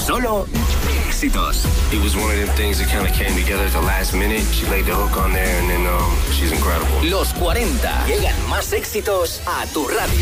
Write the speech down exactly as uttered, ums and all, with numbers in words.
Solo éxitos. It was one of them things that kind of came together at the last minute. She laid the hook on there and then um, she's incredible. Los cuarenta. Llegan más éxitos a tu radio.